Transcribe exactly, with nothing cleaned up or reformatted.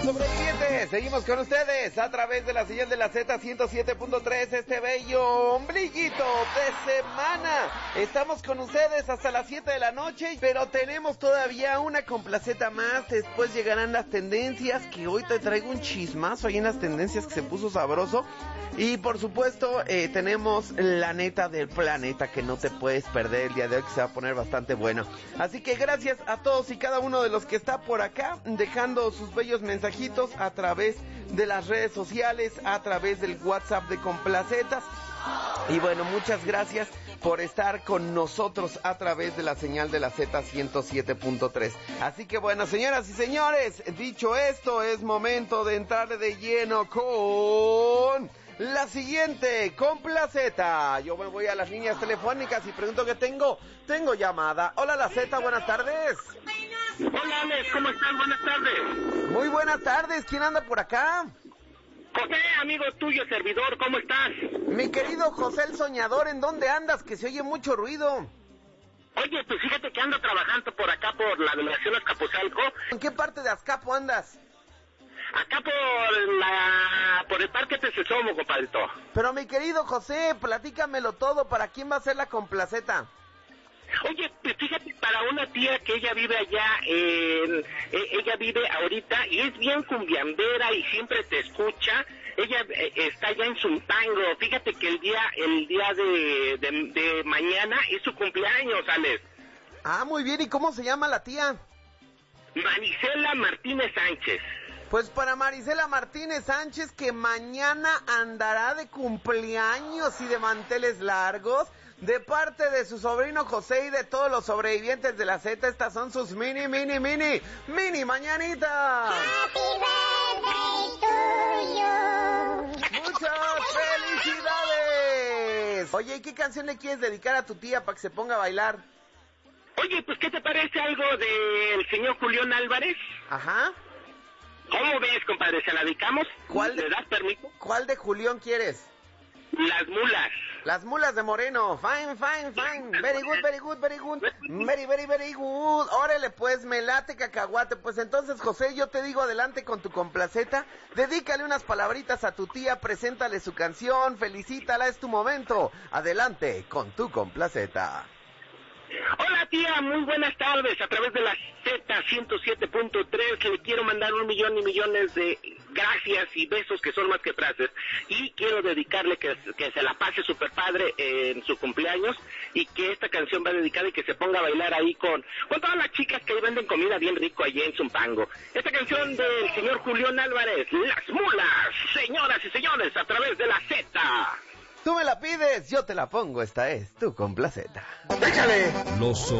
Sobrevivientes, seguimos con ustedes a través de la señal de la Z ciento siete punto tres, este bello ombliguito de semana. Estamos con ustedes hasta las siete de la noche, pero tenemos todavía una complaceta más. Después llegarán las tendencias, que hoy te traigo un chismazo ahí en las tendencias que se puso sabroso. Y por supuesto, eh, tenemos la neta del planeta que no te puedes perder el día de hoy, que se va a poner bastante bueno. Así que gracias a todos y cada uno de los que está por acá, dejando sus bellos mensajitos a través de las redes sociales, a través del WhatsApp de Complacetas. Y bueno, muchas gracias por estar con nosotros a través de la señal de la Z ciento siete punto tres. Así que bueno, señoras y señores, dicho esto, es momento de entrar de lleno con la siguiente complaceta. Yo me voy a las líneas telefónicas y pregunto que tengo. Tengo llamada. Hola, la Z, buenas tardes. Hola, Alex, ¿cómo estás? Buenas tardes. Muy buenas tardes, ¿quién anda por acá? José, amigo tuyo, servidor, ¿cómo estás? Mi querido José el Soñador, ¿en dónde andas? Que se oye mucho ruido. Oye, pues fíjate que ando trabajando por acá, por la delegación Azcapotzalco. ¿En qué parte de Azcapo andas? Acá por la... por el Parque Tesesomo, compadrito. Pero mi querido José, platícamelo todo, ¿para quién va a ser la complaceta? Oye, pues fíjate, para una tía que ella vive allá, eh, eh, ella vive ahorita y es bien cumbiambera y siempre te escucha. Ella eh, está allá en Zumpango. Fíjate que el día el día de, de, de mañana es su cumpleaños, Alex. Ah, muy bien, ¿y cómo se llama la tía? Marisela Martínez Sánchez. Pues para Marisela Martínez Sánchez, que mañana andará de cumpleaños y de manteles largos, de parte de su sobrino José y de todos los sobrevivientes de la Z, estas son sus mini, mini, mini, mini mañanitas. Happy birthday to you. ¡Muchas felicidades! Oye, ¿y qué canción le quieres dedicar a tu tía para que se ponga a bailar? Oye, pues ¿qué te parece algo del señor Julián Álvarez? Ajá. ¿Cómo ves, compadre? ¿Se la dedicamos? ¿Cuál de, ¿Le das permiso? ¿Cuál de Julián quieres? Las mulas. Las mulas de Moreno. Fine, fine, fine. Very good, very good, very good. Very, very, very good. Órale, pues, me late cacahuate. Pues entonces, José, yo te digo adelante con tu complaceta. Dedícale unas palabritas a tu tía, preséntale su canción, felicítala, es tu momento. Adelante con tu complaceta. Hola tía, muy buenas tardes. A través de la Z ciento siete punto tres le quiero mandar un millón y millones de gracias y besos que son más que frases. Y quiero dedicarle que, que se la pase super padre en su cumpleaños y que esta canción va dedicada y que se ponga a bailar ahí con, con todas las chicas que venden comida bien rico allí en Zumpango. Esta canción del señor Julián Álvarez, Las Mulas, señoras y señores, a través de la Z. Tú me la pides, yo te la pongo, esta es tu complaceta. ¡Échale! Los